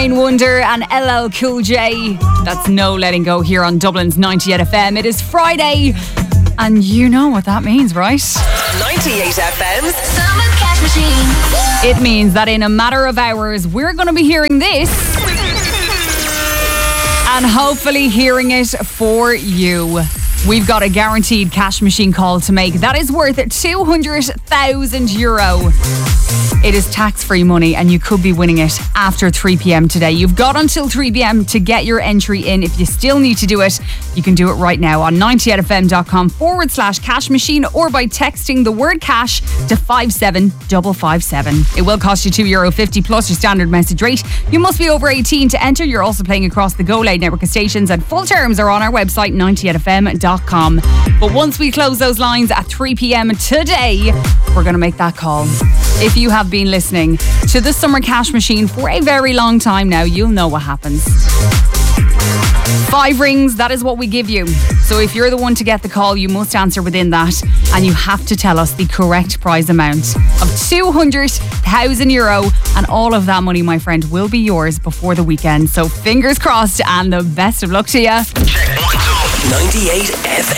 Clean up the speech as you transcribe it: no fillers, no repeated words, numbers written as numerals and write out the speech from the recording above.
Nine Wonder and LL Cool J. That's No Letting Go here on Dublin's 98 FM. It is Friday, and you know what that means, right? 98 FM's Summer Cash Machine. It means that in a matter of hours, we're going to be hearing this and hopefully hearing it for you. We've got a guaranteed cash machine call to make that is worth €200,000. It is tax-free money and you could be winning it after 3 p.m. today. You've got until 3 p.m. to get your entry in. If you still need to do it, you can do it right now on 98fm.com/cash machine or by texting the word cash to 57557. It will cost you €2.50 plus your standard message rate. You must be over 18 to enter. You're also playing across the Go Loud network of stations and full terms are on our website 98fm.com. But once we close those lines at 3 p.m. today, we're going to make that call. If you have been listening to the Summer Cash Machine for a very long time now, you'll know what happens. 5 rings, that is what we give you. So if you're the one to get the call, you must answer within that and you have to tell us the correct prize amount of €200,000, and all of that money, my friend, will be yours before the weekend. So fingers crossed and the best of luck to you. Check 1, 2. 98 FM.